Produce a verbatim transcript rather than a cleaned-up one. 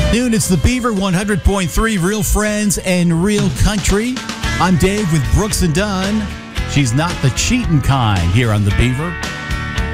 Noon, it's the Beaver one hundred point three, Real Friends and Real Country. I'm Dave with Brooks and Dunn. She's not the cheating kind here on the Beaver.